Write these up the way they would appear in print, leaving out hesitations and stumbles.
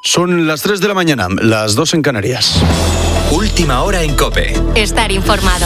Son las 3 de la mañana, las 2 en Canarias. Última hora en COPE. Estar informado.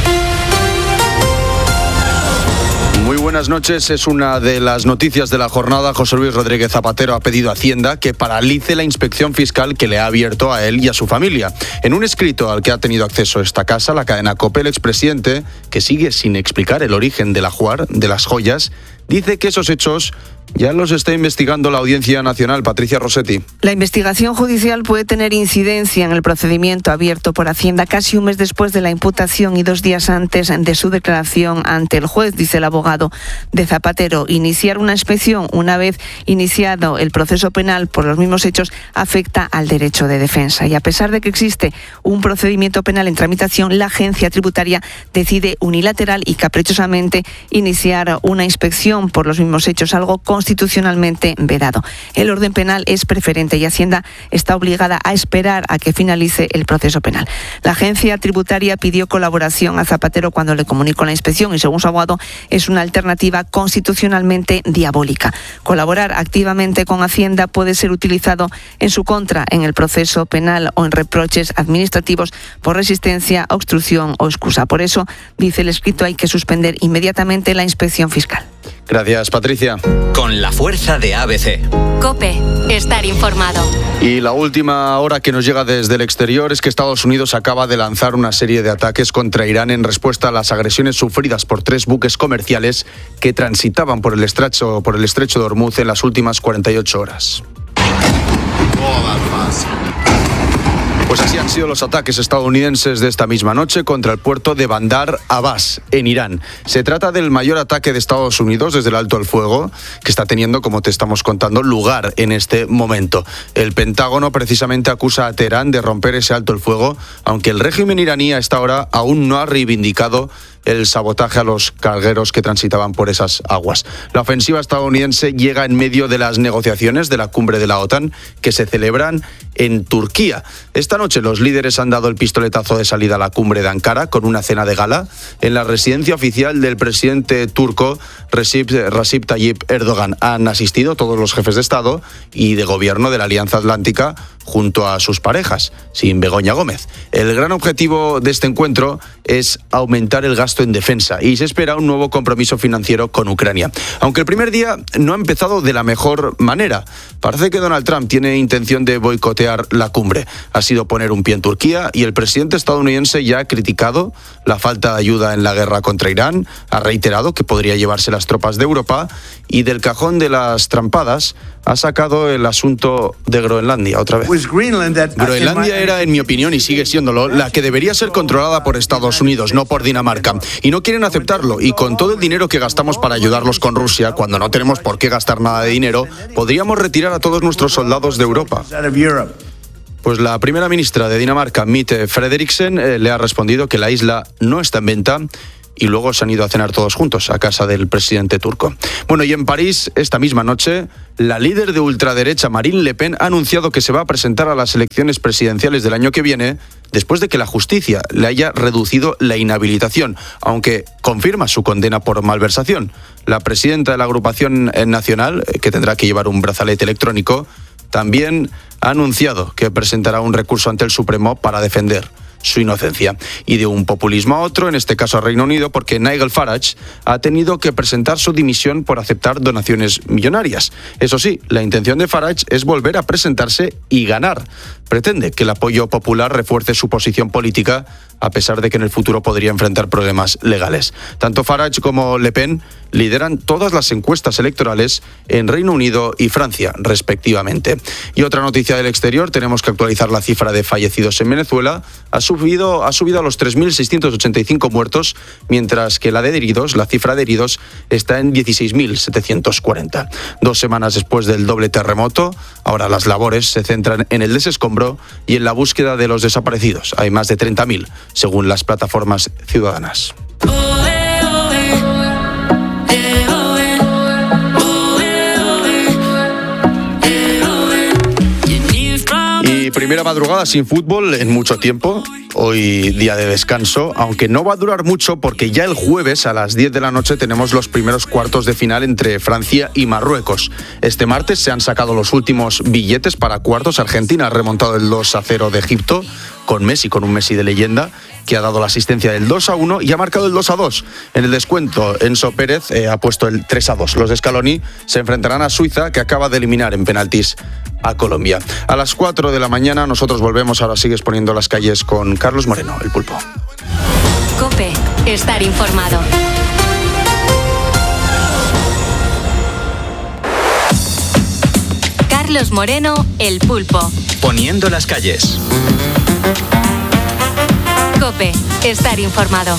Muy buenas noches. Es una de las noticias de la jornada. José Luis Rodríguez Zapatero ha pedido a Hacienda que paralice la inspección fiscal que le ha abierto a él y a su familia. En un escrito al que ha tenido acceso esta casa, la cadena COPE, el expresidente, que sigue sin explicar el origen del ajuar de las joyas, dice que esos hechos ya los está investigando la Audiencia Nacional. Patricia Rossetti. La investigación judicial puede tener incidencia en el procedimiento abierto por Hacienda casi un mes después de la imputación y 2 días antes de su declaración ante el juez, dice el abogado de Zapatero. Iniciar una inspección una vez iniciado el proceso penal por los mismos hechos afecta al derecho de defensa. Y a pesar de que existe un procedimiento penal en tramitación, la agencia tributaria decide unilateral y caprichosamente iniciar una inspección por los mismos hechos, algo constitucionalmente vedado. El orden penal es preferente y Hacienda está obligada a esperar a que finalice el proceso penal. La agencia tributaria pidió colaboración a Zapatero cuando le comunicó la inspección y, según su abogado, es una alternativa constitucionalmente diabólica. Colaborar activamente con Hacienda puede ser utilizado en su contra en el proceso penal o en reproches administrativos por resistencia, obstrucción o excusa. Por eso, dice el escrito, hay que suspender inmediatamente la inspección fiscal. Gracias, Patricia. Con la fuerza de ABC. COPE. Estar informado. Y la última hora que nos llega desde el exterior es que Estados Unidos acaba de lanzar una serie de ataques contra Irán en respuesta a las agresiones sufridas por 3 buques comerciales que transitaban por el estrecho de Hormuz en las últimas 48 horas. Pues así han sido los ataques estadounidenses de esta misma noche contra el puerto de Bandar Abbas, en Irán. Se trata del mayor ataque de Estados Unidos desde el alto el fuego, que está teniendo, como te estamos contando, lugar en este momento. El Pentágono precisamente acusa a Teherán de romper ese alto el fuego, aunque el régimen iraní a esta hora aún no ha reivindicado el sabotaje a los cargueros que transitaban por esas aguas. La ofensiva estadounidense llega en medio de las negociaciones de la cumbre de la OTAN que se celebran en Turquía. Esta noche los líderes han dado el pistoletazo de salida a la cumbre de Ankara con una cena de gala en la residencia oficial del presidente turco Recep Tayyip Erdogan. Han asistido todos los jefes de Estado y de gobierno de la Alianza Atlántica junto a sus parejas, sin Begoña Gómez. El gran objetivo de este encuentro es aumentar el gasto en defensa y se espera un nuevo compromiso financiero con Ucrania. Aunque el primer día no ha empezado de la mejor manera. Parece que Donald Trump tiene intención de boicotear la cumbre. Ha sido poner un pie en Turquía y el presidente estadounidense ya ha criticado la falta de ayuda en la guerra contra Irán, ha reiterado que podría llevarse las tropas de Europa y del cajón de las trampadas ha sacado el asunto de Groenlandia otra vez. Groenlandia era, en mi opinión, y sigue siéndolo, la que debería ser controlada por Estados Unidos, no por Dinamarca. Y no quieren aceptarlo. Y con todo el dinero que gastamos para ayudarlos con Rusia, cuando no tenemos por qué gastar nada de dinero, podríamos retirar a todos nuestros soldados de Europa. Pues la primera ministra de Dinamarca, Mette Frederiksen, le ha respondido que la isla no está en venta y luego se han ido a cenar todos juntos a casa del presidente turco. Bueno, y en París, esta misma noche, la líder de ultraderecha Marine Le Pen ha anunciado que se va a presentar a las elecciones presidenciales del año que viene después de que la justicia le haya reducido la inhabilitación, aunque confirma su condena por malversación. La presidenta de la agrupación nacional, que tendrá que llevar un brazalete electrónico, también ha anunciado que presentará un recurso ante el Supremo para defender su inocencia. Y de un populismo a otro, en este caso a Reino Unido, porque Nigel Farage ha tenido que presentar su dimisión por aceptar donaciones millonarias. Eso sí, la intención de Farage es volver a presentarse y ganar. Pretende que el apoyo popular refuerce su posición política, a pesar de que en el futuro podría enfrentar problemas legales. Tanto Farage como Le Pen lideran todas las encuestas electorales en Reino Unido y Francia, respectivamente. Y otra noticia del exterior, tenemos que actualizar la cifra de fallecidos en Venezuela. Ha subido a los 3.685 muertos, mientras que la cifra de heridos está en 16.740. 2 semanas después del doble terremoto, ahora las labores se centran en el desescombro y en la búsqueda de los desaparecidos. Hay más de 30.000, según las plataformas ciudadanas. Y primera madrugada sin fútbol en mucho tiempo. hoy día de descanso, aunque no va a durar mucho porque ya el jueves a las 10 de la noche tenemos los primeros cuartos de final entre Francia y Marruecos. Este martes se han sacado los últimos billetes para cuartos. Argentina ha remontado el 2-0 de Egipto con un Messi de leyenda, que ha dado la asistencia del 2-1 y ha marcado el 2-2. En el descuento, Enzo Pérez ha puesto el 3-2. Los de Scaloni se enfrentarán a Suiza, que acaba de eliminar en penaltis a Colombia. A las 4 de la mañana nosotros volvemos. Ahora sigues poniendo las calles con Carlos Moreno, el Pulpo. COPE. Estar informado. Carlos Moreno, el Pulpo. Poniendo las calles. COPE. Estar informado.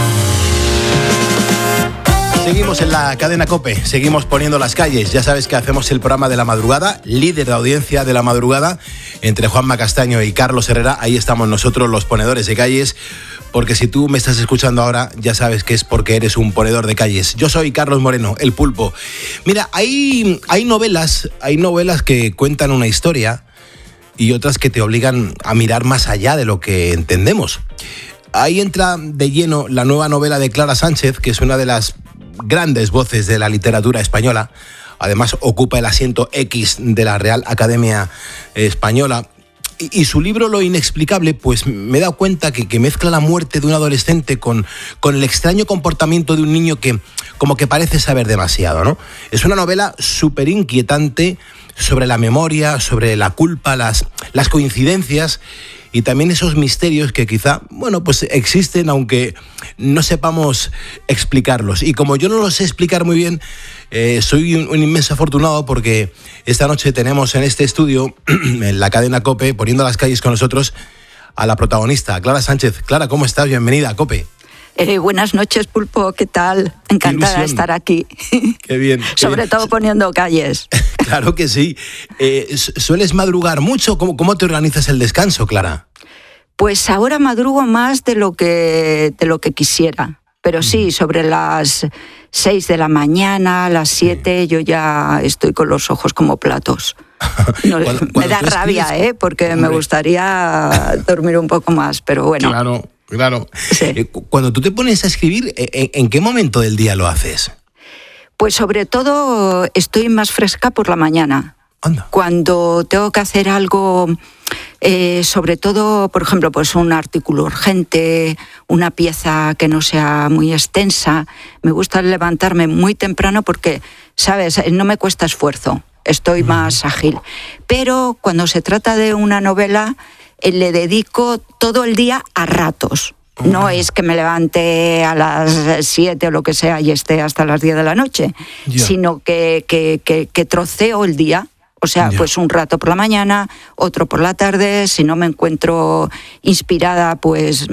Seguimos en la cadena COPE, seguimos poniendo las calles. Ya sabes que hacemos el programa de la madrugada, líder de audiencia de la madrugada, entre Juanma Castaño y Carlos Herrera. Ahí estamos nosotros, los ponedores de calles, porque si tú me estás escuchando ahora, ya sabes que es porque eres un ponedor de calles. Yo soy Carlos Moreno, el Pulpo. Mira, hay novelas que cuentan una historia y otras que te obligan a mirar más allá de lo que entendemos. Ahí entra de lleno la nueva novela de Clara Sánchez, que es una de las grandes voces de la literatura española. Además ocupa el asiento X de la Real Academia Española. Y su libro Lo inexplicable, pues me he dado cuenta que mezcla la muerte de un adolescente con el extraño comportamiento de un niño que como que parece saber demasiado, ¿no? Es una novela súper inquietante sobre la memoria, sobre la culpa, las coincidencias y también esos misterios que quizá, pues existen aunque no sepamos explicarlos. Y como yo no los sé explicar muy bien, soy un inmenso afortunado porque esta noche tenemos en este estudio, en la cadena COPE, poniendo las calles con nosotros, a la protagonista, Clara Sánchez. Clara, ¿cómo estás? Bienvenida a COPE. Buenas noches, Pulpo, ¿qué tal? Encantada de estar aquí. Qué bien. Sobre todo poniendo calles. Claro que sí. ¿Sueles madrugar mucho? ¿Cómo te organizas el descanso, Clara? Pues ahora madrugo más de lo que quisiera. Pero sí, sobre las 6 de la mañana, las 7, yo ya estoy con los ojos como platos. No, me da rabia, porque hombre, me gustaría dormir un poco más, pero bueno. Claro. Sí. Cuando tú te pones a escribir, ¿en qué momento del día lo haces? Pues sobre todo estoy más fresca por la mañana. Anda. Cuando tengo que hacer algo, sobre todo, por ejemplo, pues un artículo urgente, una pieza que no sea muy extensa, me gusta levantarme muy temprano porque, ¿sabes?, no me cuesta esfuerzo, estoy más ágil. Pero cuando se trata de una novela, le dedico todo el día a ratos. No es que me levante a las 7 o lo que sea y esté hasta las 10 de la noche, sino que troceo el día. O sea, pues un rato por la mañana, otro por la tarde. Si no me encuentro inspirada, pues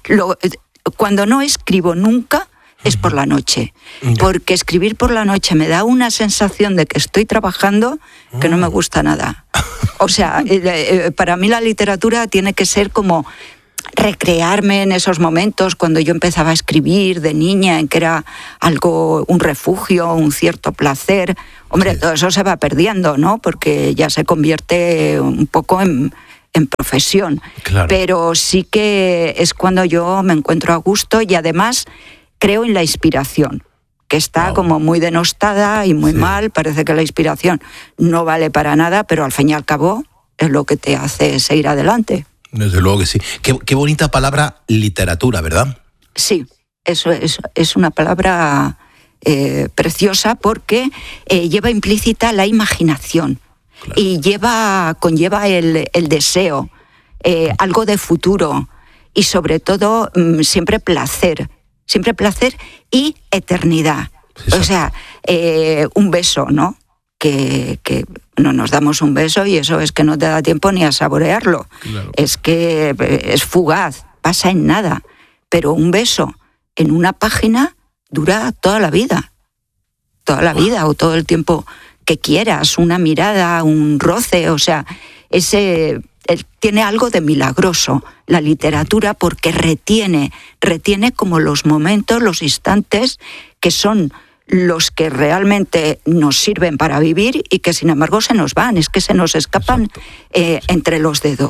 cuando no escribo nunca es por la noche. Porque escribir por la noche me da una sensación de que estoy trabajando que no me gusta nada. O sea, para mí la literatura tiene que ser como recrearme en esos momentos cuando yo empezaba a escribir de niña, en que era algo, un refugio, un cierto placer. Hombre, todo eso se va perdiendo, ¿no? Porque ya se convierte un poco en profesión. Claro. Pero sí que es cuando yo me encuentro a gusto y además creo en la inspiración, que está como muy denostada y muy mal. Parece que la inspiración no vale para nada, pero al fin y al cabo es lo que te hace seguir adelante. Desde luego que sí. Qué bonita palabra literatura, ¿verdad? Sí, eso es una palabra preciosa porque lleva implícita la imaginación. Claro. Y conlleva el deseo, algo de futuro y sobre todo siempre placer y eternidad. Exacto. O sea, un beso, ¿no? Que no nos damos un beso y eso es que no te da tiempo ni a saborearlo. Claro. Es que es fugaz, pasa en nada. Pero un beso en una página dura toda la vida. Toda la vida o todo el tiempo que quieras. Una mirada, un roce, o sea, tiene algo de milagroso la literatura porque retiene como los momentos, los instantes que son los que realmente nos sirven para vivir y que sin embargo se nos van, es que se nos escapan entre los dedos.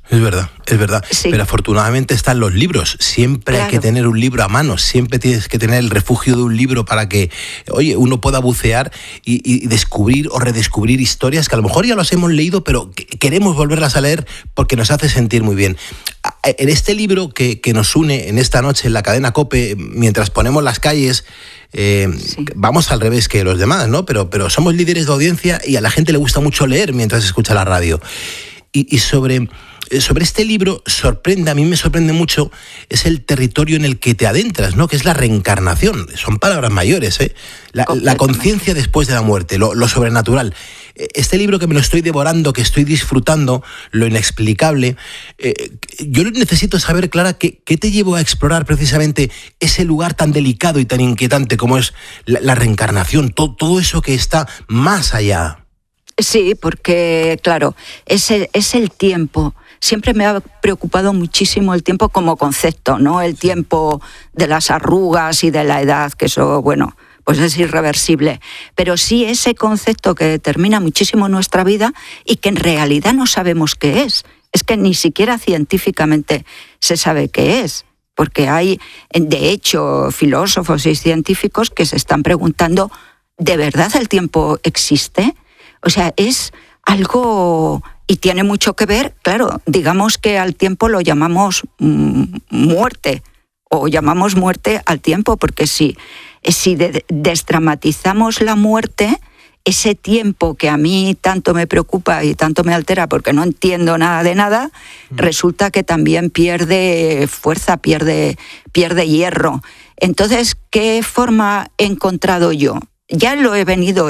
Es verdad. Sí. Pero afortunadamente están los libros. Siempre hay que tener un libro a mano. Siempre tienes que tener el refugio de un libro para que, oye, uno pueda bucear y descubrir o redescubrir historias que a lo mejor ya las hemos leído, pero queremos volverlas a leer porque nos hace sentir muy bien. En este libro que nos une en esta noche en la cadena COPE, mientras ponemos las calles, vamos al revés que los demás, ¿no? Pero somos líderes de audiencia y a la gente le gusta mucho leer mientras escucha la radio. Y sobre este libro a mí me sorprende mucho, es el territorio en el que te adentras, ¿no? Que es la reencarnación. Son palabras mayores, ¿eh? La conciencia después de la muerte, lo sobrenatural. Este libro que me lo estoy devorando, que estoy disfrutando, lo inexplicable, yo necesito saber, Clara, ¿qué te llevó a explorar precisamente ese lugar tan delicado y tan inquietante como es la reencarnación, todo eso que está más allá? Sí, porque, claro, es el tiempo. Siempre me ha preocupado muchísimo el tiempo como concepto, ¿no? El tiempo de las arrugas y de la edad, que eso, bueno, pues es irreversible. Pero sí ese concepto que determina muchísimo nuestra vida y que en realidad no sabemos qué es. Es que ni siquiera científicamente se sabe qué es. Porque hay, de hecho, filósofos y científicos que se están preguntando, ¿de verdad el tiempo existe? O sea, es algo, y tiene mucho que ver, claro, digamos que al tiempo lo llamamos muerte, o llamamos muerte al tiempo, porque si desdramatizamos la muerte, ese tiempo que a mí tanto me preocupa y tanto me altera porque no entiendo nada de nada, resulta que también pierde fuerza, pierde hierro. Entonces, ¿qué forma he encontrado yo? Ya lo he venido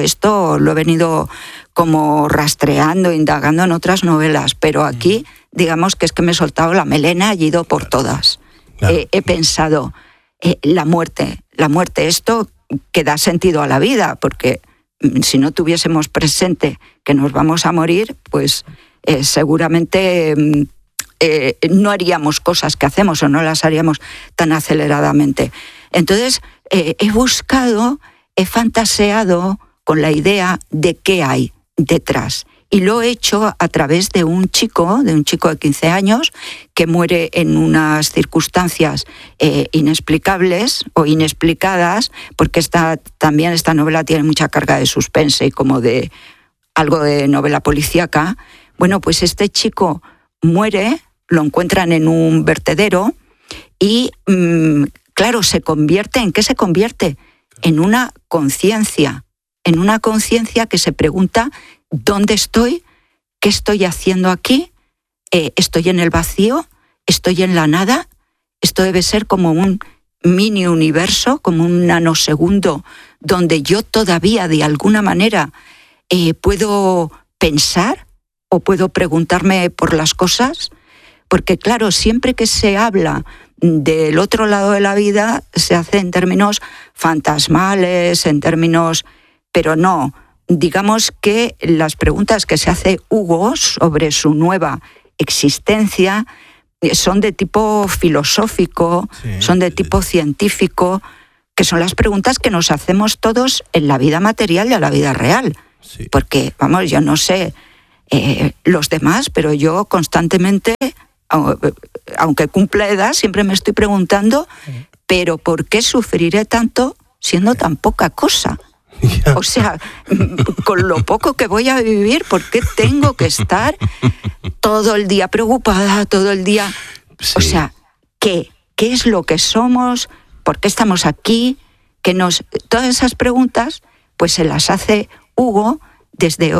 como rastreando, indagando en otras novelas, pero aquí, digamos que es que me he soltado la melena y he ido por todas. Claro. He pensado, la muerte, esto que da sentido a la vida, porque si no tuviésemos presente que nos vamos a morir, pues seguramente no haríamos cosas que hacemos o no las haríamos tan aceleradamente. Entonces, he fantaseado con la idea de qué hay detrás. Y lo he hecho a través de un chico de 15 años que muere en unas circunstancias inexplicables o inexplicadas, porque esta novela tiene mucha carga de suspense y como de algo de novela policíaca. Bueno, pues este chico muere, lo encuentran en un vertedero y, claro, ¿en qué se convierte? En una conciencia que se pregunta ¿dónde estoy? ¿Qué estoy haciendo aquí? ¿Estoy en el vacío? ¿Estoy en la nada? Esto debe ser como un mini universo, como un nanosegundo, donde yo todavía de alguna manera puedo pensar o puedo preguntarme por las cosas, porque claro, siempre que se habla del otro lado de la vida se hace en términos fantasmales, pero no. Digamos que las preguntas que se hace Hugo sobre su nueva existencia son de tipo filosófico, son de tipo científico, que son las preguntas que nos hacemos todos en la vida material y en la vida real. Sí. Porque, vamos, yo no sé los demás, pero yo constantemente, aunque cumpla edad, siempre me estoy preguntando, ¿pero por qué sufriré tanto siendo tan poca cosa? O sea, con lo poco que voy a vivir, ¿por qué tengo que estar todo el día preocupada, todo el día? Sí. O sea, ¿qué es lo que somos? ¿Por qué estamos aquí? Todas esas preguntas, pues se las hace Hugo desde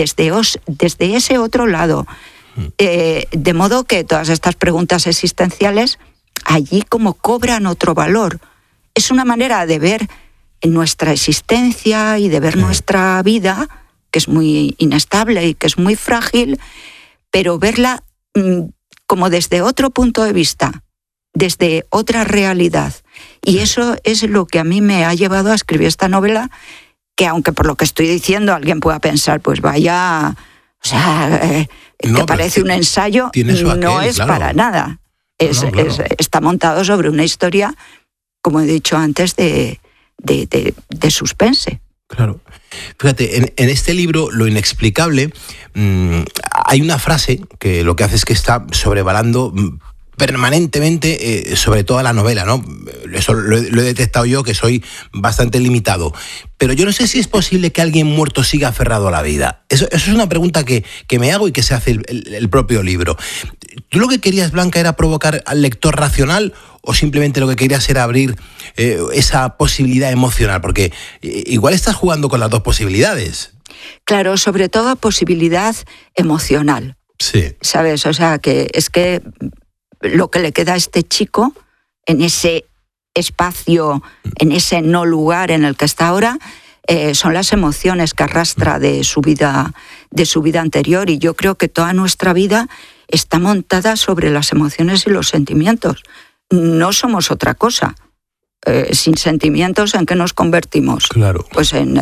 ese otro lado. De modo que todas estas preguntas existenciales allí como cobran otro valor. Es una manera de ver nuestra existencia y de ver nuestra vida, que es muy inestable y que es muy frágil, pero verla como desde otro punto de vista, desde otra realidad. Y eso es lo que a mí me ha llevado a escribir esta novela, que aunque por lo que estoy diciendo alguien pueda pensar, pues vaya, o sea, que parece un ensayo, no es claro. Para nada. Está montado sobre una historia, como he dicho antes, de suspense. Claro. Fíjate, en este libro, Lo inexplicable, hay una frase que lo que hace es que está sobrevolando permanentemente sobre toda la novela, ¿no? Eso lo he detectado yo, que soy bastante limitado. Pero yo no sé si es posible que alguien muerto siga aferrado a la vida. Eso es una pregunta que me hago y que se hace el propio libro. ¿Tú lo que querías, Blanca, era provocar al lector racional o simplemente lo que querías era abrir esa posibilidad emocional? Porque igual estás jugando con las dos posibilidades. Claro, sobre todo posibilidad emocional. Sí. ¿Sabes? O sea, que es que lo que le queda a este chico en ese espacio, en ese no lugar en el que está ahora, son las emociones que arrastra de su vida anterior, y yo creo que toda nuestra vida está montada sobre las emociones y los sentimientos. No somos otra cosa. Sin sentimientos, ¿en qué nos convertimos? Claro. Pues en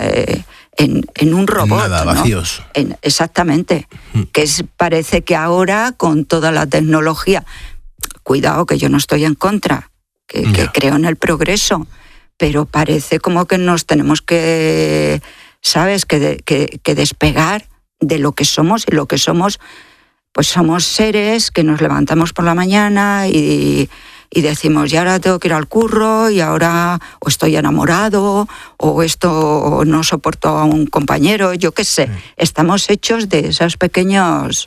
un robot. Nada, vacíos. ¿No? Exactamente. Parece que ahora, con toda la tecnología, cuidado, que yo no estoy en contra, que creo en el progreso, pero parece como que nos tenemos que, ¿sabes?, que despegar de lo que somos, y lo que somos, pues somos seres que nos levantamos por la mañana y decimos, y ahora tengo que ir al curro, y ahora o estoy enamorado, o esto no soporto a un compañero, yo qué sé. Estamos hechos de esas pequeñas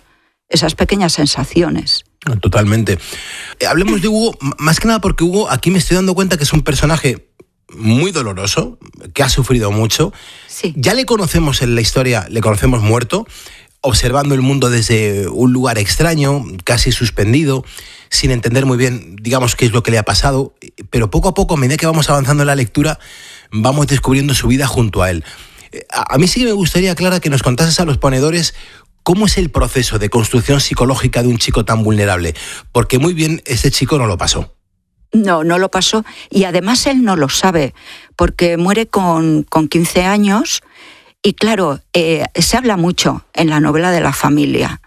sensaciones. Totalmente. Hablemos de Hugo, más que nada porque Hugo, aquí me estoy dando cuenta que es un personaje muy doloroso, que ha sufrido mucho. Sí. Ya le conocemos en la historia, le conocemos muerto, observando el mundo desde un lugar extraño, casi suspendido, sin entender muy bien, digamos, qué es lo que le ha pasado, pero poco a poco, a medida que vamos avanzando en la lectura, vamos descubriendo su vida junto a él. A mí sí me gustaría, Clara, que nos contases a los ponedores cómo es el proceso de construcción psicológica de un chico tan vulnerable, porque muy bien este chico no lo pasó. No lo pasó, y además él no lo sabe, porque muere con 15 años, y claro, se habla mucho en la novela de la familia.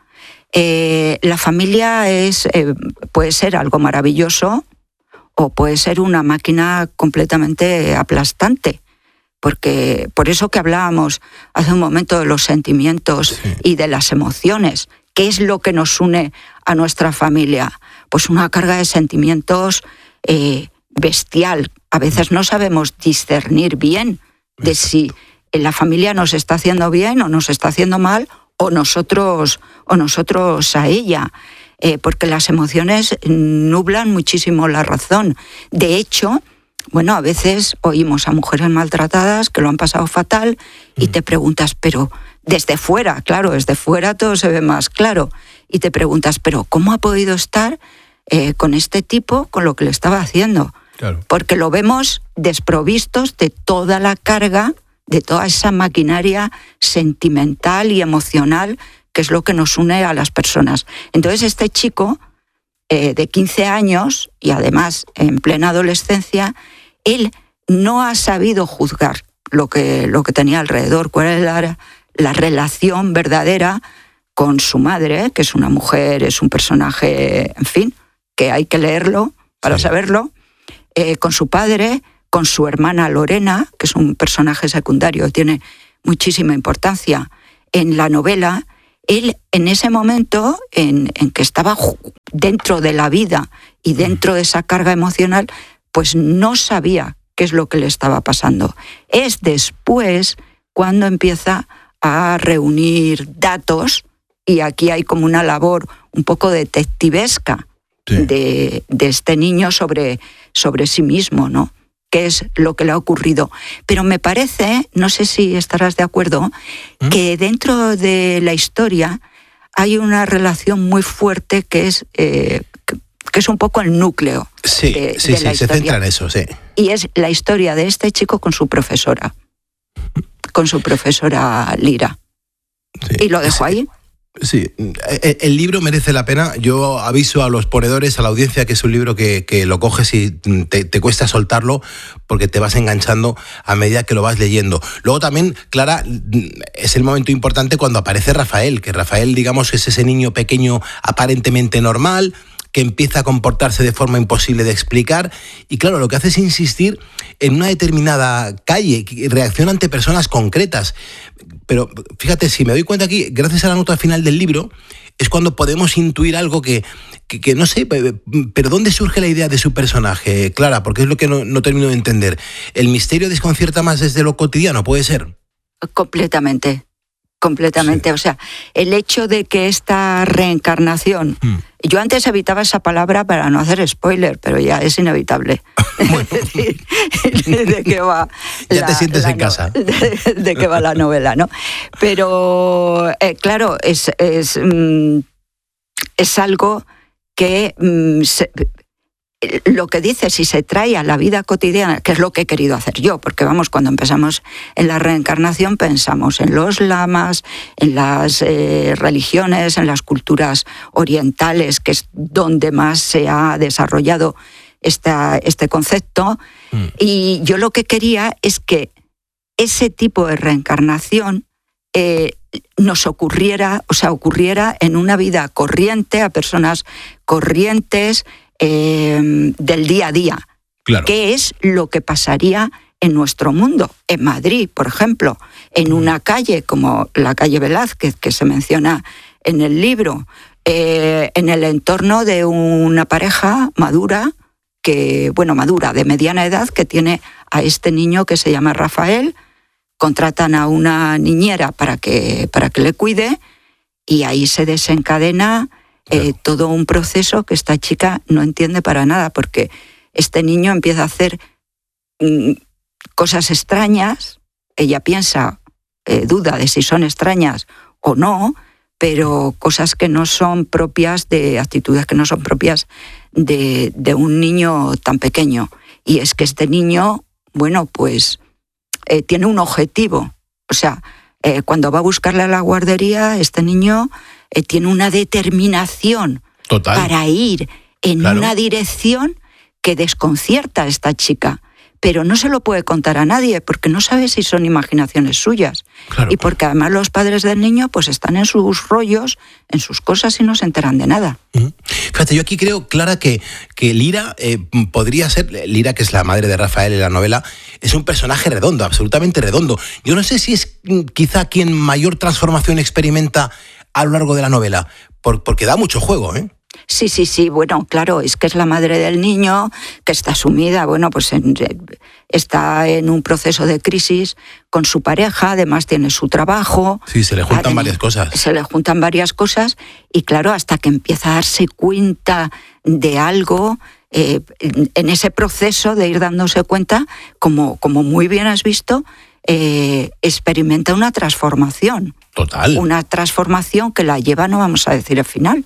La familia puede ser algo maravilloso o puede ser una máquina completamente aplastante. Porque por eso que hablábamos hace un momento de los sentimientos y de las emociones, ¿qué es lo que nos une a nuestra familia? Pues una carga de sentimientos bestial. A veces no sabemos discernir bien de si la familia nos está haciendo bien o nos está haciendo mal, o nosotros a ella. Porque las emociones nublan muchísimo la razón. De hecho, bueno, a veces oímos a mujeres maltratadas que lo han pasado fatal y te preguntas, pero desde fuera, claro, desde fuera todo se ve más claro, y te preguntas, pero ¿cómo ha podido estar con este tipo, con lo que le estaba haciendo? Claro. Porque lo vemos desprovistos de toda la carga, de toda esa maquinaria sentimental y emocional que es lo que nos une a las personas. Entonces este chico de 15 años, y además en plena adolescencia, él no ha sabido juzgar lo que tenía alrededor, cuál era la relación verdadera con su madre, que es una mujer, es un personaje, en fin, que hay que leerlo para saberlo, con su padre, con su hermana Lorena, que es un personaje secundario, tiene muchísima importancia en la novela. Él, en ese momento en que estaba dentro de la vida y dentro de esa carga emocional, pues no sabía qué es lo que le estaba pasando. Es después cuando empieza a reunir datos, y aquí hay como una labor un poco detectivesca de este niño sobre sí mismo, ¿no? Qué es lo que le ha ocurrido. Pero me parece, no sé si estarás de acuerdo, que dentro de la historia hay una relación muy fuerte que es un poco el núcleo de la historia. Se centra en eso, sí. Y es la historia de este chico con su profesora Lira. Sí, y lo dejo ahí. Sí, el libro merece la pena. Yo aviso a los ponedores, a la audiencia, que es un libro que lo coges y te cuesta soltarlo, porque te vas enganchando a medida que lo vas leyendo. Luego también, Clara, es el momento importante cuando aparece Rafael, que Rafael, digamos, es ese niño pequeño aparentemente normal, que empieza a comportarse de forma imposible de explicar. Y claro, lo que hace es insistir en una determinada calle, reacción ante personas concretas. Pero fíjate, si me doy cuenta aquí, gracias a la nota final del libro, es cuando podemos intuir algo que no sé, pero ¿dónde surge la idea de su personaje, Clara? Porque es lo que no termino de entender. ¿El misterio desconcierta más desde lo cotidiano, puede ser? Completamente. Sí. O sea, el hecho de que esta reencarnación... Yo antes evitaba esa palabra para no hacer spoiler, pero ya es inevitable. Bueno. ¿De qué va? Ya te sientes en casa. De qué va la novela, ¿no? Pero, claro, es algo que... lo que dice, si se trae a la vida cotidiana, que es lo que he querido hacer yo, porque vamos, cuando empezamos en la reencarnación pensamos en los lamas, en las religiones, en las culturas orientales, que es donde más se ha desarrollado este concepto, y yo lo que quería es que ese tipo de reencarnación nos ocurriera en una vida corriente, a personas corrientes, del día a día. Claro. ¿Qué es lo que pasaría en nuestro mundo? En Madrid, por ejemplo, en una calle como la calle Velázquez, que se menciona en el libro, en el entorno de una pareja madura, de mediana edad, que tiene a este niño que se llama Rafael, contratan a una niñera para que le cuide, y ahí se desencadena todo un proceso que esta chica no entiende para nada, porque este niño empieza a hacer cosas extrañas, ella piensa, duda de si son extrañas o no, pero cosas que no son propias actitudes que no son propias de un niño tan pequeño. Y es que este niño, tiene un objetivo. O sea, cuando va a buscarle a la guardería, este niño tiene una determinación total para ir en una dirección que desconcierta a esta chica, pero no se lo puede contar a nadie porque no sabe si son imaginaciones suyas, y porque además los padres del niño pues están en sus rollos, en sus cosas, y no se enteran de nada. Fíjate, yo aquí creo, Clara, que Lira podría ser, Lira, que es la madre de Rafael en la novela, es un personaje redondo, absolutamente redondo. Yo no sé si es quizá quien mayor transformación experimenta a lo largo de la novela, porque da mucho juego, ¿eh? Sí, bueno, claro, es que es la madre del niño, que está sumida, está en un proceso de crisis con su pareja, además tiene su trabajo. Sí, se le juntan varias cosas. Se le juntan varias cosas, y claro, hasta que empieza a darse cuenta de algo, en ese proceso de ir dándose cuenta, como muy bien has visto, experimenta una transformación. Total. Una transformación que la lleva, no vamos a decir el final,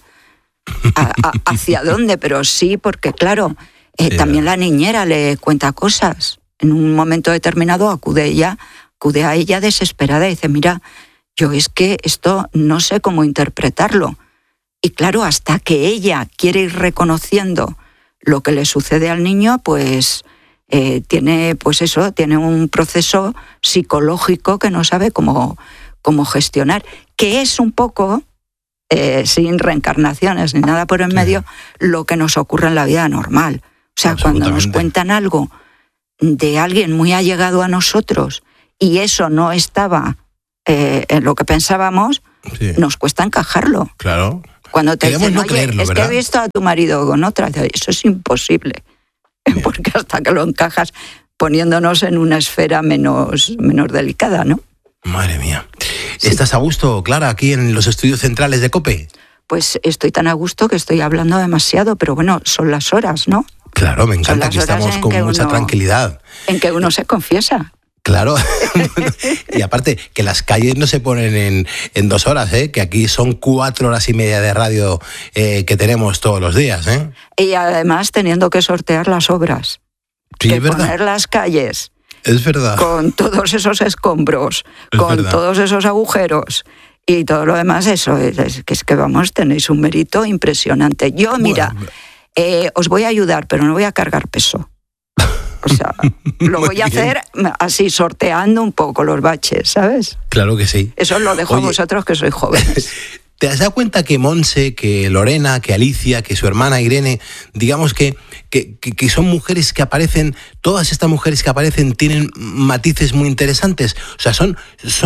hacia dónde, pero sí, porque claro, también la niñera le cuenta cosas. En un momento determinado acude a ella desesperada y dice, mira, yo es que esto no sé cómo interpretarlo. Y claro, hasta que ella quiere ir reconociendo lo que le sucede al niño, pues tiene un proceso psicológico que no sabe cómo gestionar, que es un poco, sin reencarnaciones ni nada por en medio, lo que nos ocurre en la vida normal. O sea, cuando nos cuentan algo de alguien muy allegado a nosotros y eso no estaba en lo que pensábamos, nos cuesta encajarlo. Claro. Cuando te dicen, no creerlo, es ¿verdad? que he visto a tu marido con otra, eso es imposible. Porque hasta que lo encajas poniéndonos en una esfera menos delicada, ¿no? Madre mía. Sí. ¿Estás a gusto, Clara, aquí en los estudios centrales de COPE? Pues estoy tan a gusto que estoy hablando demasiado, pero bueno, son las horas, ¿no? Claro, me encanta que estamos con mucha tranquilidad. En que uno se confiesa. Claro, y aparte que las calles no se ponen en 2 horas, que aquí son 4 horas y media de radio que tenemos todos los días. Y además teniendo que sortear las obras, sí, que es verdad. Poner las calles, es verdad, con todos esos escombros, con verdad. Todos esos agujeros y todo lo demás, eso es que vamos, tenéis un mérito impresionante. Yo, mira, os voy a ayudar, pero no voy a cargar peso. O sea, lo voy a hacer así, sorteando un poco los baches, ¿sabes? Claro que sí. Eso lo dejo a vosotros, que sois jóvenes. ¿te has dado cuenta que Monse, que Lorena, que Alicia, que su hermana Irene, digamos que son mujeres que aparecen, todas estas mujeres que aparecen tienen matices muy interesantes? O sea, son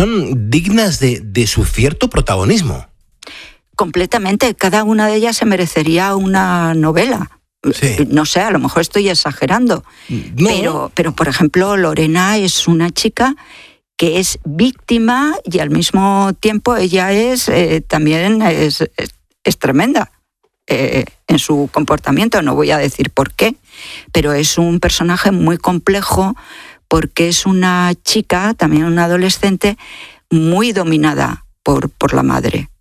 dignas de su cierto protagonismo. Completamente, cada una de ellas se merecería una novela. Sí. No sé, a lo mejor estoy exagerando, no. Pero por ejemplo, Lorena es una chica que es víctima y al mismo tiempo ella también es tremenda en su comportamiento. No voy a decir por qué, pero es un personaje muy complejo porque es una chica, también una adolescente, muy dominada por la madre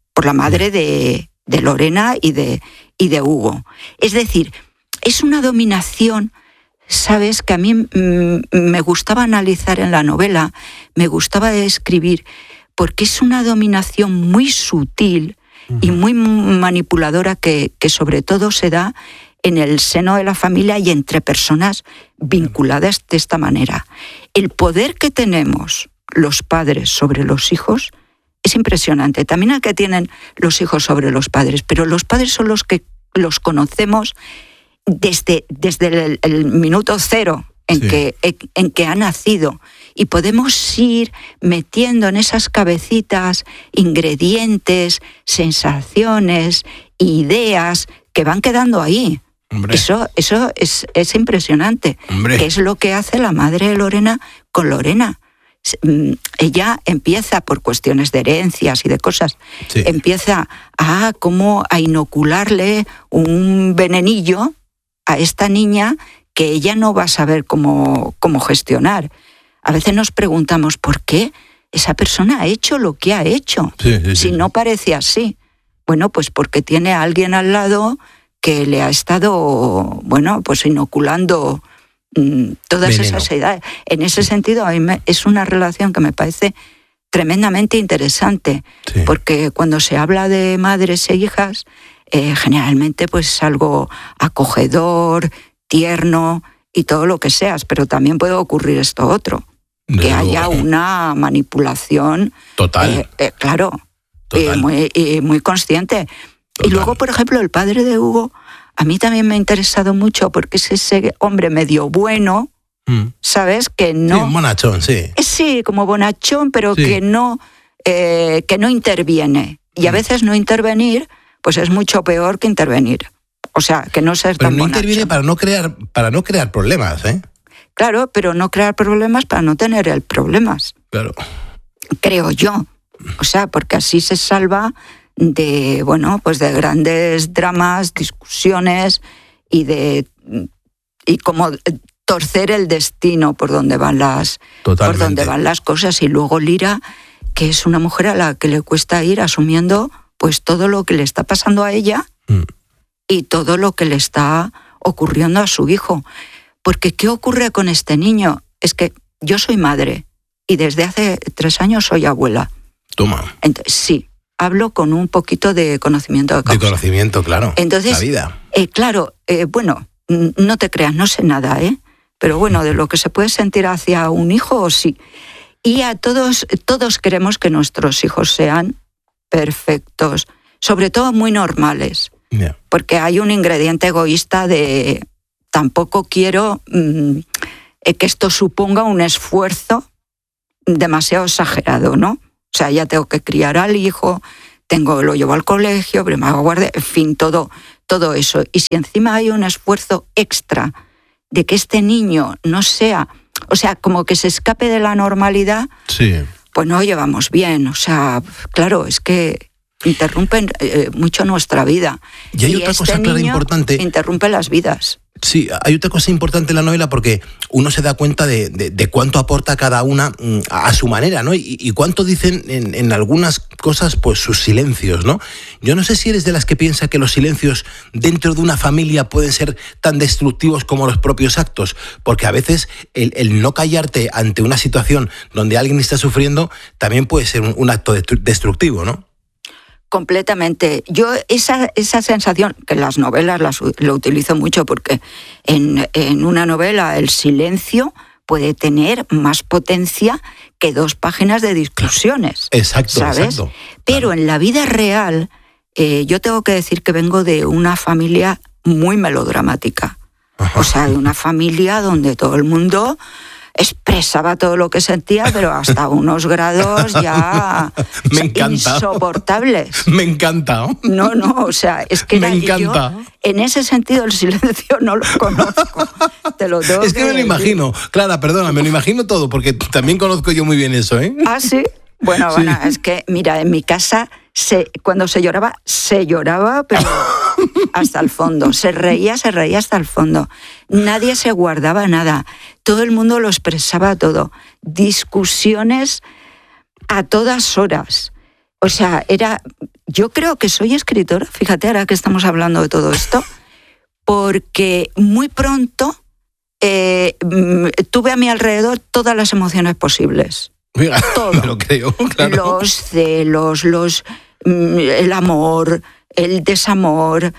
de Lorena y de Hugo. Es decir, es una dominación, ¿sabes?, que a mí me gustaba analizar en la novela, me gustaba escribir, porque es una dominación muy sutil y muy manipuladora que sobre todo se da en el seno de la familia y entre personas vinculadas de esta manera. El poder que tenemos los padres sobre los hijos es impresionante. También el que tienen los hijos sobre los padres, pero los padres son los que los conocemos desde el minuto cero en que ha nacido, y podemos ir metiendo en esas cabecitas ingredientes, sensaciones, ideas que van quedando ahí. Hombre. Eso es impresionante. Hombre. ¿Qué es lo que hace la madre de Lorena con Lorena? Ella empieza, por cuestiones de herencias y de cosas, empieza a inocularle un venenillo a esta niña que ella no va a saber cómo gestionar. A veces nos preguntamos por qué esa persona ha hecho lo que ha hecho, si no parece así. Bueno, pues porque tiene a alguien al lado que le ha estado, pues inoculando todas esas edades. En ese sentido, a mí es una relación que me parece tremendamente interesante, porque cuando se habla de madres e hijas, generalmente pues es algo acogedor, tierno y todo lo que seas, pero también puede ocurrir esto otro, que haya una manipulación total, claro, total. Muy consciente. Total. Y luego, por ejemplo, el padre de Hugo, a mí también me ha interesado mucho porque es ese hombre medio bueno, ¿sabes? Que no... Sí, bonachón, sí. Sí, como bonachón, pero que no interviene. Y a veces no intervenir, pues es mucho peor que intervenir. O sea, que no ser tan bonachón. Pero no interviene para no crear problemas, ¿eh? Claro, pero no crear problemas para no tener problemas. Claro. Creo yo. O sea, porque así se salva de grandes dramas, discusiones y como torcer el destino por donde van las cosas. Y luego Lira, que es una mujer a la que le cuesta ir asumiendo pues todo lo que le está pasando a ella y todo lo que le está ocurriendo a su hijo. Porque ¿qué ocurre con este niño? Es que yo soy madre y desde hace 3 años soy abuela. Toma. Entonces, sí, hablo con un poquito de conocimiento de causa. De conocimiento, claro. Entonces, la vida. Claro, no te creas, no sé nada, pero de lo que se puede sentir hacia un hijo, sí. Y a todos queremos que nuestros hijos sean perfectos, sobre todo muy normales. Yeah. Porque hay un ingrediente egoísta de tampoco quiero que esto suponga un esfuerzo demasiado exagerado, ¿no? O sea, ya tengo que criar al hijo, lo llevo al colegio, primero guardia, en fin, todo eso. Y si encima hay un esfuerzo extra de que este niño no sea, o sea, como que se escape de la normalidad, pues no llevamos bien. O sea, claro, es que interrumpen mucho nuestra vida. Y hay otra cosa clara importante. Interrumpe las vidas. Sí, hay otra cosa importante en la novela porque uno se da cuenta de cuánto aporta cada una a su manera, ¿no? Y cuánto dicen en algunas cosas, pues sus silencios, ¿no? Yo no sé si eres de las que piensa que los silencios dentro de una familia pueden ser tan destructivos como los propios actos, porque a veces el no callarte ante una situación donde alguien está sufriendo también puede ser un acto destructivo, ¿no? Completamente. Yo esa sensación, que en las novelas lo utilizo mucho porque en una novela el silencio puede tener más potencia que 2 páginas de discusiones. Exacto, ¿sabes? exacto. Pero en la vida real yo tengo que decir que vengo de una familia muy melodramática. O sea, de una familia donde todo el mundo expresaba todo lo que sentía, pero hasta unos grados ya insoportables. Me encanta. No, o sea, es que me encanta. Yo, en ese sentido, el silencio no lo conozco. Te lo tengo es que me lo imagino. Clara, perdona, me lo imagino todo, porque también conozco yo muy bien eso, ¿eh? ¿Ah, sí? Bueno, es que, mira, en mi casa cuando se lloraba, pero hasta el fondo. Se reía hasta el fondo. Nadie se guardaba nada. Todo el mundo lo expresaba todo. Discusiones a todas horas. O sea, yo creo que soy escritora, fíjate ahora que estamos hablando de todo esto, porque muy pronto tuve a mi alrededor todas las emociones posibles. Mira, todo. Me lo creo, claro. Los celos, el amor, el desamor,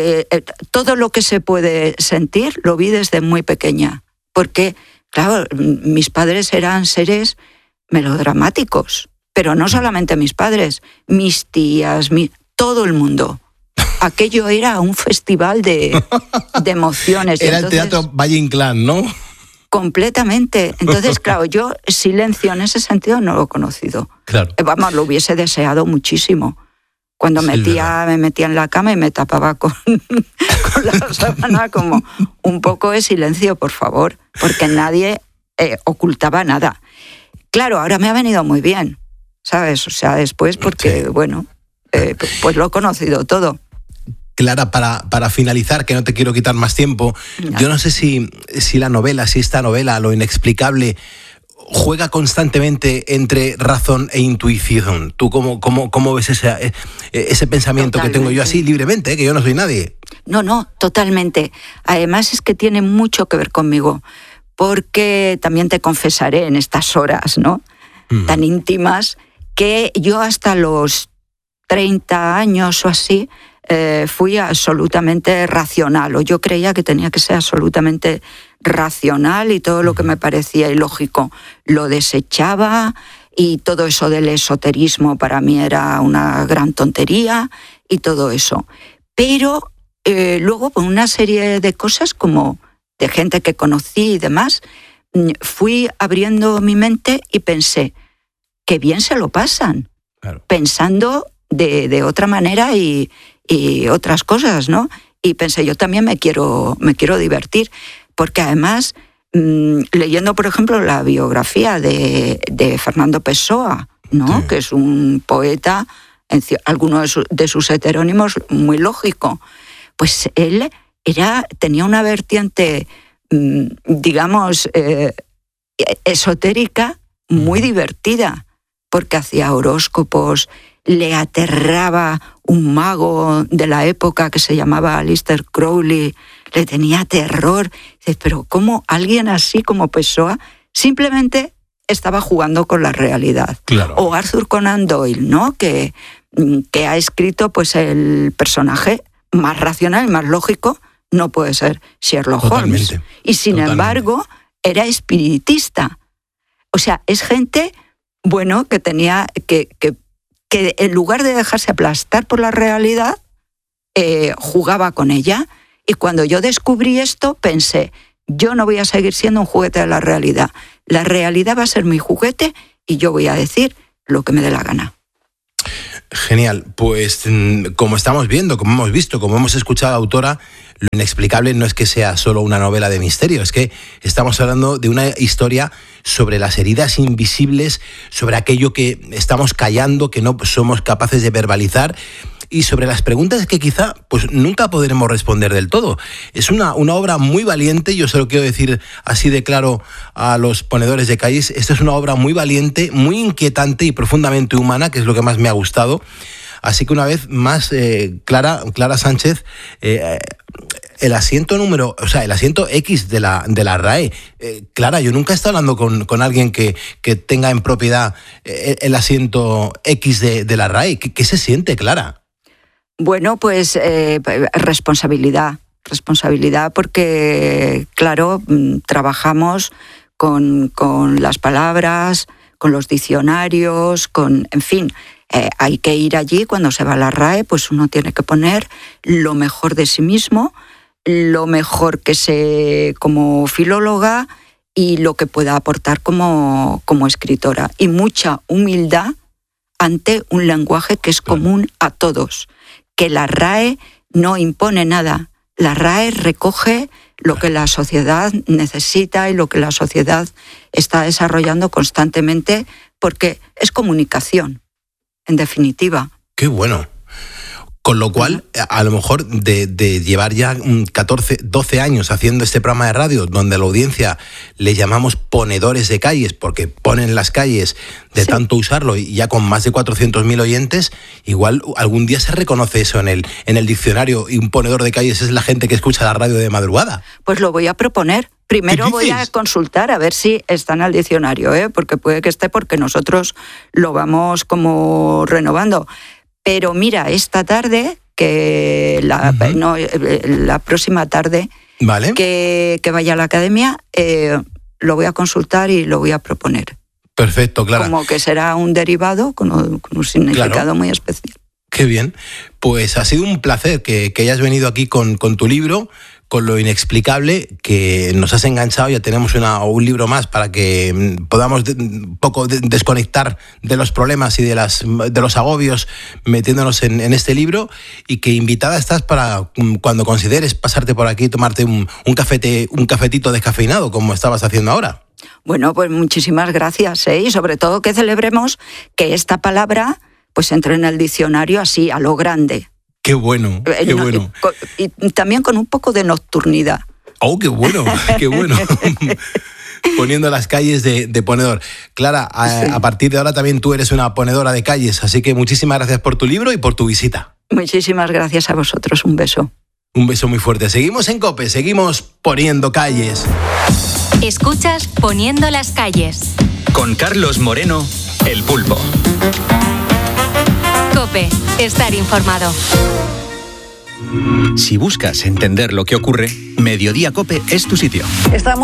todo lo que se puede sentir lo vi desde muy pequeña. Porque, claro, mis padres eran seres melodramáticos, pero no solamente mis padres, mis tías, todo el mundo. Aquello era un festival de emociones. Era entonces, el Teatro Valle Inclán, ¿no? Completamente. Entonces, claro, yo silencio en ese sentido no lo he conocido. Claro. Vamos, lo hubiese deseado muchísimo. Cuando me metía en la cama y me tapaba con la sábana, como un poco de silencio, por favor, porque nadie ocultaba nada. Claro, ahora me ha venido muy bien, ¿sabes? O sea, después porque, bueno, pues lo he conocido todo. Clara, para finalizar, que no te quiero quitar más tiempo, yo no sé si esta novela, Lo inexplicable, juega constantemente entre razón e intuición. ¿Tú cómo ves ese pensamiento totalmente, que tengo yo así libremente, que yo no soy nadie? No, totalmente. Además es que tiene mucho que ver conmigo, porque también te confesaré en estas horas, ¿no? Tan íntimas, que yo hasta los 30 años o así fui absolutamente racional, o yo creía que tenía que ser absolutamente racional, y todo lo que me parecía ilógico lo desechaba, y todo eso del esoterismo para mí era una gran tontería y todo eso. Pero luego, por una serie de cosas, como de gente que conocí y demás, fui abriendo mi mente y pensé, qué bien se lo pasan, claro, pensando de otra manera y otras cosas, ¿no? Y pensé, yo también me quiero divertir, porque además, leyendo, por ejemplo, la biografía de Fernando Pessoa, ¿no? Sí. Que es un poeta, algunos de sus heterónimos, muy lógico, pues él tenía una vertiente, digamos, esotérica muy divertida, porque hacía horóscopos, le aterraba un mago de la época que se llamaba Aleister Crowley, le tenía terror. Dices, pero ¿cómo alguien así como Pessoa simplemente estaba jugando con la realidad? Claro. O Arthur Conan Doyle, ¿no? Que ha escrito, pues, el personaje más racional y más lógico no puede ser Sherlock Holmes. Y sin embargo, era espiritista. O sea, es gente, bueno, que tenía que en lugar de dejarse aplastar por la realidad, jugaba con ella. Y cuando yo descubrí esto, pensé, yo no voy a seguir siendo un juguete de la realidad. La realidad va a ser mi juguete y yo voy a decir lo que me dé la gana. Genial. Pues como estamos viendo, como hemos visto, como hemos escuchado, autora, Lo inexplicable no es que sea solo una novela de misterio, es que estamos hablando de una historia sobre las heridas invisibles, sobre aquello que estamos callando, que no somos capaces de verbalizar, y sobre las preguntas que quizá pues nunca podremos responder del todo. Es una obra muy valiente, yo se lo quiero decir así de claro a los ponedores de calles. Esta es una obra muy valiente, muy inquietante y profundamente humana, que es lo que más me ha gustado. Así que una vez más, Clara Sánchez, el asiento X de la RAE. Clara, yo nunca he estado hablando con alguien que tenga en propiedad el asiento X de la RAE. ¿Qué se siente, Clara? Bueno, pues responsabilidad porque, claro, trabajamos con las palabras, con los diccionarios, en fin, Hay que ir allí, cuando se va a la RAE, pues uno tiene que poner lo mejor de sí mismo, lo mejor que sé como filóloga y lo que pueda aportar como escritora. Y mucha humildad ante un lenguaje que es común a todos, que la RAE no impone nada. La RAE recoge lo que la sociedad necesita y lo que la sociedad está desarrollando constantemente, porque es comunicación, en definitiva. ¡Qué bueno! Con lo cual, a lo mejor de llevar ya 12 años haciendo este programa de radio, donde a la audiencia le llamamos ponedores de calles, porque ponen las calles de tanto usarlo, y ya con más de 400.000 oyentes, igual algún día se reconoce eso en el diccionario, y un ponedor de calles es la gente que escucha la radio de madrugada. Pues lo voy a proponer. Primero voy a consultar a ver si está en el diccionario, porque puede que esté, porque nosotros lo vamos como renovando. Pero mira, esta tarde, que la próxima tarde, ¿vale?, que vaya a la academia, lo voy a consultar y lo voy a proponer. Perfecto, Clara. Como que será un derivado con un significado muy especial. Qué bien. Pues ha sido un placer que hayas venido aquí con tu libro, con lo inexplicable, que nos has enganchado. Ya tenemos un libro más para que podamos un poco desconectar de los problemas y de los agobios metiéndonos en este libro, y que invitada estás para cuando consideres pasarte por aquí y tomarte un cafetito descafeinado, como estabas haciendo ahora. Bueno, pues muchísimas gracias, y sobre todo que celebremos que esta palabra pues entre en el diccionario así, a lo grande. ¡Qué bueno! ¡Qué bueno! Y también con un poco de nocturnidad. ¡Oh, qué bueno! ¡Qué bueno! Poniendo las calles de ponedor. Clara, a partir de ahora también tú eres una ponedora de calles, así que muchísimas gracias por tu libro y por tu visita. Muchísimas gracias a vosotros. Un beso. Un beso muy fuerte. Seguimos en COPE, seguimos poniendo calles. Escuchas Poniendo las calles. Con Carlos Moreno, El Pulpo. COPE, estar informado. Si buscas entender lo que ocurre, Mediodía COPE es tu sitio.